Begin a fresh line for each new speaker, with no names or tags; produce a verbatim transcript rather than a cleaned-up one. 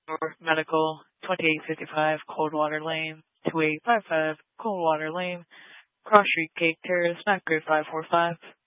North Medical, twenty-eight fifty-five Coldwater Lane, two eight five five Coldwater Lane, Cross Street, Cake Terrace, nine three five four five.